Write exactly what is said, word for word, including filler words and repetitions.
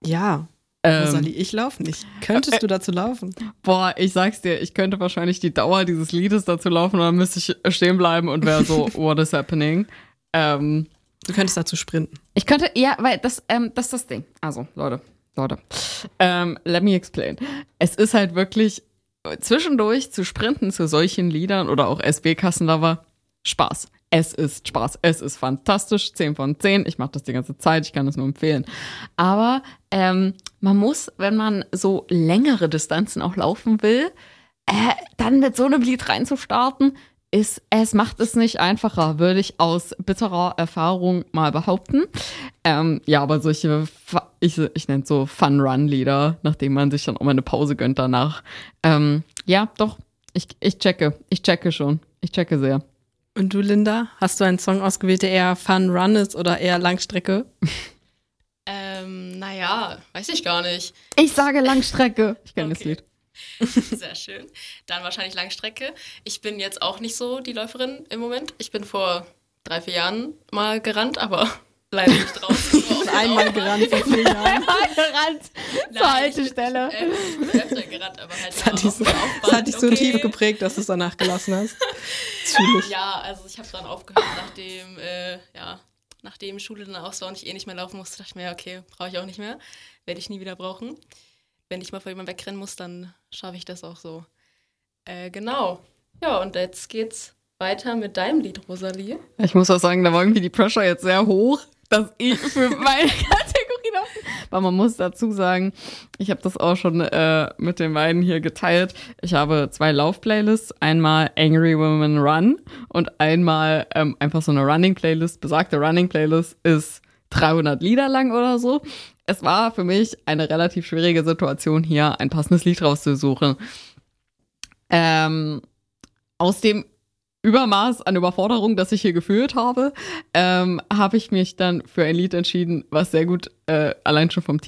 Ja, Ähm, Rosalie, ich laufe nicht. Könntest äh, du dazu laufen? Boah, ich sag's dir, ich könnte wahrscheinlich die Dauer dieses Liedes dazu laufen und dann müsste ich stehen bleiben und wäre so, what is happening? Ähm, Du könntest dazu sprinten. ich könnte, ja, weil das, ähm, das ist das Ding. Also, Leute, Leute, ähm, let me explain. Es ist halt wirklich zwischendurch zu sprinten zu solchen Liedern oder auch S B-Kassenlover Spaß. Es ist Spaß. Es ist fantastisch. zehn von zehn. Ich mache das die ganze Zeit. Ich kann es nur empfehlen. Aber ähm, man muss, wenn man so längere Distanzen auch laufen will, äh, dann mit so einem Lied reinzustarten, ist, es macht es nicht einfacher, würde ich aus bitterer Erfahrung mal behaupten. Ähm, ja, aber solche, Fa- ich, ich nenne es so Fun-Run-Lieder, nachdem man sich dann auch mal eine Pause gönnt danach. Ähm, ja, doch, ich, ich checke. Ich checke schon. Ich checke sehr. Und du, Linda, hast du einen Song ausgewählt, der eher Fun Run ist oder eher Langstrecke? Ähm, naja, weiß ich gar nicht. Ich sage Langstrecke. Ich kenne das Okay. Lied. Sehr schön. Dann wahrscheinlich Langstrecke. Ich bin jetzt auch nicht so die Läuferin im Moment. Ich bin vor drei, vier Jahren mal gerannt, aber leider nicht draußen. Einmal gerannt vor vier Jahren. Einmal gerannt zur Nein, ich bin, Haltestelle. äh, ich bin öfter gerannt, aber halt Das hat dich so, auf dem das hat dich so okay. tief geprägt, dass du es danach gelassen hast. Das fühl ich. Ja, also ich habe dann aufgehört, nachdem, äh, ja, nachdem Schule dann aus war und ich eh nicht mehr laufen musste, dachte ich mir, ja, okay, brauche ich auch nicht mehr. Werde ich nie wieder brauchen. Wenn ich mal vor jemandem wegrennen muss, dann schaffe ich das auch so. Äh, genau. Ja, und jetzt geht's weiter mit deinem Lied, Rosalie. Ich muss auch sagen, da war irgendwie die Pressure jetzt sehr hoch, dass ich für meine Kategorie laufen. Aber man muss dazu sagen, ich habe das auch schon äh, mit den beiden hier geteilt. Ich habe zwei Lauf-Playlists. Einmal Angry Women Run und einmal ähm, einfach so eine Running-Playlist. Besagte Running-Playlist ist dreihundert Lieder lang oder so. Es war für mich eine relativ schwierige Situation, hier ein passendes Lied rauszusuchen. Ähm, aus dem Übermaß an Überforderung, das ich hier gefühlt habe, ähm, habe ich mich dann für ein Lied entschieden, was sehr gut äh, allein schon vom